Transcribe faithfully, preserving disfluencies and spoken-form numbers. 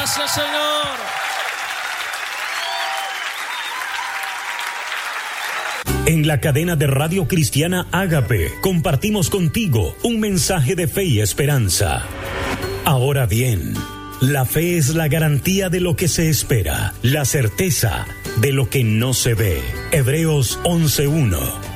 Gracias, Señor. En la cadena de Radio Cristiana Ágape compartimos contigo un mensaje de fe y esperanza. Ahora bien, la fe es la garantía de lo que se espera, la certeza de lo que no se ve. Hebreos once uno.